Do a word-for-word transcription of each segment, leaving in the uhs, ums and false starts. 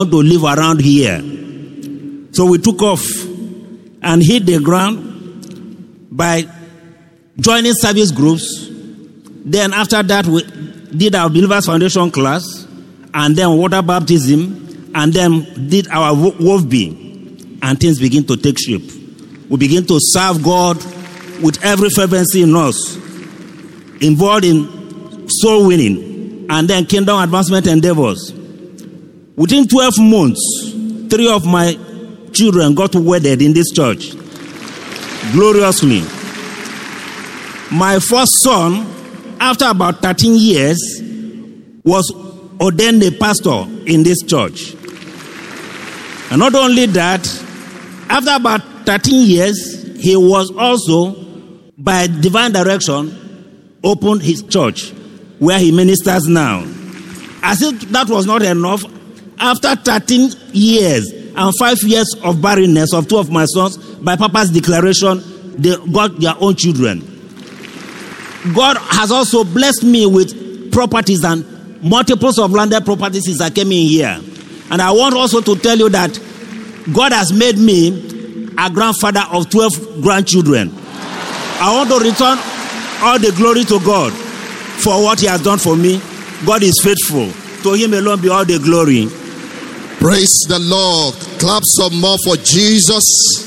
to live around here. So we took off and hit the ground by joining service groups. Then after that, we did our Believers Foundation class, and then water baptism, and then did our W O F B, and things begin to take shape. We begin to serve God with every fervency in us, involved in soul winning, and then kingdom advancement endeavors. Within twelve months, three of my children got wedded in this church, gloriously. My first son, after about thirteen years, was ordained a pastor in this church. And not only that, after about thirteen years, he was also, by divine direction, opened his church, where he ministers now. As if that was not enough, after thirteen years and five years of barrenness of two of my sons, by Papa's declaration, they got their own children. God has also blessed me with properties and multiples of landed properties since I came in here. And I want also to tell you that God has made me a grandfather of twelve grandchildren. I want to return all the glory to God for what he has done for me. God is faithful. To him alone be all the glory. Praise the Lord. Clap some more for Jesus.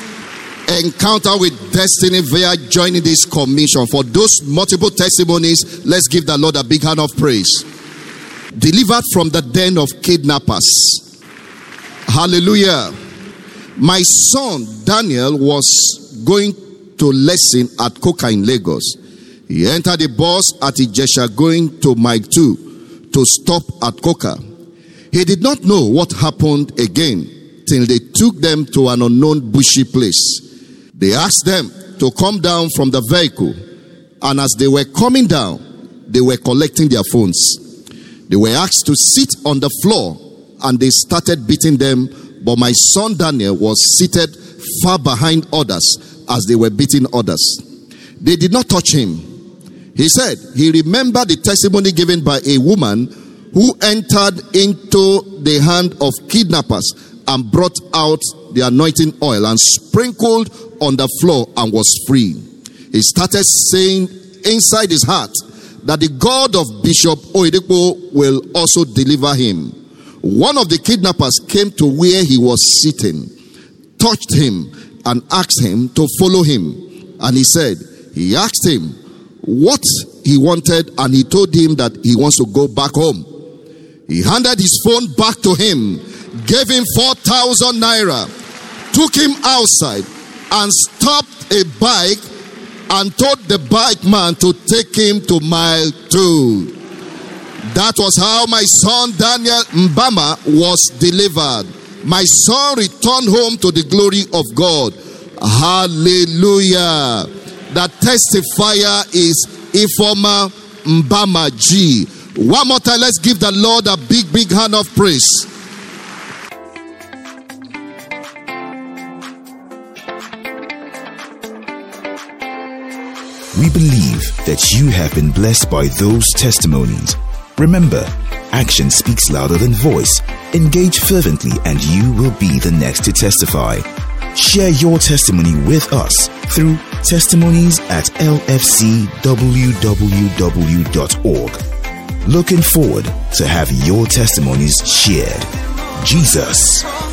Encounter with Destiny via joining this commission. For those multiple testimonies, let's give the Lord a big hand of praise. Delivered from the den of kidnappers. Hallelujah. My son Daniel was going to lesson at Coca in Lagos. He entered the bus at Ijesha going to Mike two to stop at Coca. He did not know what happened again till they took them to an unknown bushy place. They asked them to come down from the vehicle, and as they were coming down, they were collecting their phones. They were asked to sit on the floor, and they started beating them, but my son Daniel was seated far behind others as they were beating others. They did not touch him. He said he remembered the testimony given by a woman who entered into the hand of kidnappers and brought out the anointing oil and sprinkled on the floor and was free. He started saying inside his heart that the God of Bishop Oyedepo will also deliver him. One of the kidnappers came to where he was sitting, touched him, and asked him to follow him. And he said, he asked him what he wanted, and he told him that he wants to go back home. He handed his phone back to him, gave him four thousand naira, took him outside, and stopped a bike and told the bike man to take him to mile two. That was how my son Daniel Mbama was delivered. My son returned home to the glory of God. Hallelujah. The testifier is Ifoma Mbama G. One more time, let's give the Lord a big, big hand of praise. We believe that you have been blessed by those testimonies. Remember, action speaks louder than voice. Engage fervently and you will be the next to testify. Share your testimony with us through testimonies at l f c w w w dot org. Looking forward to have your testimonies shared. Jesus